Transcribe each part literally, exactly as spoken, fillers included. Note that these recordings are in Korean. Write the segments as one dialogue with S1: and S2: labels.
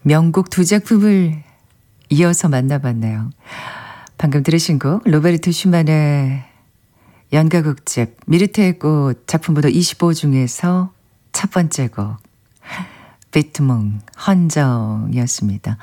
S1: 명곡 두 작품을 이어서 만나봤네요. 방금 들으신 곡 로베르토 슈만의 연가곡집 미르테의 꽃 작품번호 이십오 중에서 첫 번째 곡 비트몽 헌정이었습니다.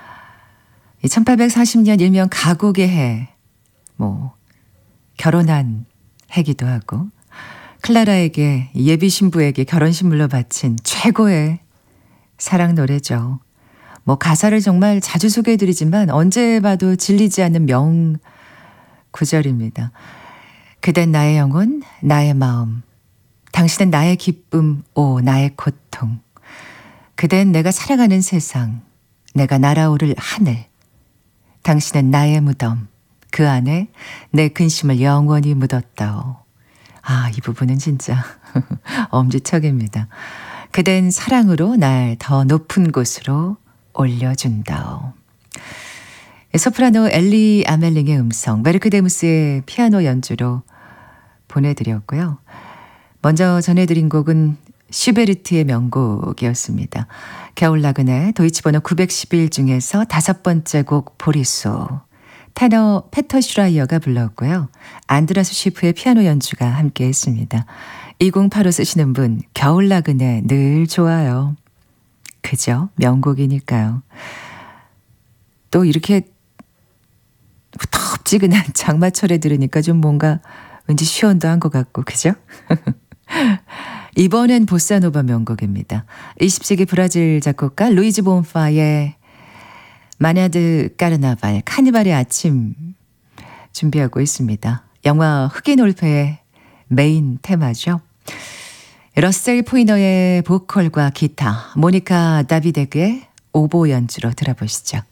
S1: 천팔백사십 년 일명 가곡의 해, 뭐 결혼한 해기도 하고 클라라에게 예비 신부에게 결혼신물로 바친 최고의 사랑 노래죠. 뭐 가사를 정말 자주 소개해드리지만 언제 봐도 질리지 않는 명 구절입니다. 그댄 나의 영혼, 나의 마음, 당신은 나의 기쁨, 오 나의 고통. 그댄 내가 살아가는 세상, 내가 날아오를 하늘. 당신은 나의 무덤, 그 안에 내 근심을 영원히 묻었다오. 아, 이 부분은 진짜 엄지척입니다. 그댄 사랑으로 날 더 높은 곳으로 올려준다오. 소프라노 엘리 아멜링의 음성, 메르크 데무스의 피아노 연주로 보내드렸고요. 먼저 전해드린 곡은 슈베르트의 명곡이었습니다. 겨울나그네 도이치번호 구백십일 중에서 다섯 번째 곡 보리소. 테너 페터 슈라이어가 불렀고요. 안드라스 시프의 피아노 연주가 함께했습니다. 이공팔오 쓰시는 분, 겨울나그네 늘 좋아요. 그죠? 명곡이니까요. 또 이렇게 덥지근한 장마철에 들으니까 좀 뭔가 왠지 시원도 한 것 같고, 그죠? 이번엔 보사노바 명곡입니다. 이십 세기 브라질 작곡가 루이즈 본파의 마냐드 까르나발, 카니발의 아침 준비하고 있습니다. 영화 흑인 올페의 메인 테마죠. 러셀 포이너의 보컬과 기타, 모니카 다비데그의 오보 연주로 들어보시죠.